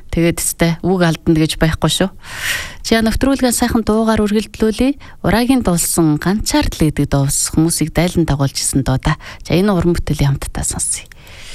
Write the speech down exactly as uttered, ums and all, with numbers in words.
Тэгээд өстэй үг алдна гэж байхгүй шүү. Чи нөтрүүлгэн сайхан дуугаар үргэлжлүүлээ. Урагийн дуулсан ганцаар л гэдэг дуу хүмүүсийг дайлан дагуулж исэн доо да. За энэ уран бүтээлийн хамтдаа сонсъё.